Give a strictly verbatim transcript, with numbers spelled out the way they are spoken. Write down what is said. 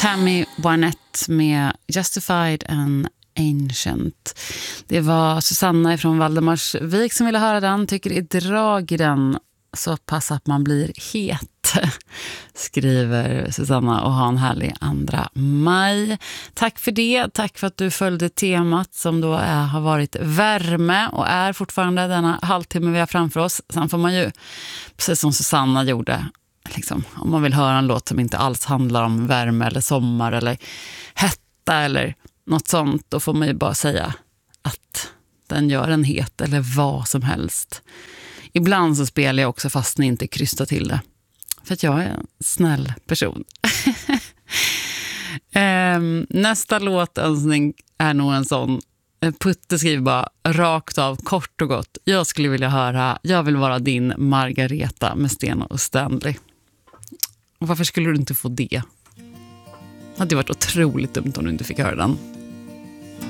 Tammy Wynette med Justified and Ancient. Det var Susanna från Valdemarsvik som ville höra den. Tycker i drag i den så pass att man blir het, skriver Susanna, och ha en härlig andra maj. Tack för det. Tack för att du följde temat som då är, har varit värme och är fortfarande denna halvtimme vi har framför oss. Sen får man ju, precis som Susanna gjorde, liksom, om man vill höra en låt som inte alls handlar om värme eller sommar eller hetta eller något sånt, då får man ju bara säga att den gör en het eller vad som helst. Ibland så spelar jag också fast ni inte krystar till det. För att jag är en snäll person. um, nästa låtönskning är nog en sån. Putte skriver bara rakt av, kort och gott. Jag skulle vilja höra Jag vill vara din Margareta med Sten och Stanley. Och varför skulle du inte få det? Det hade varit otroligt dumt om du inte fick höra den.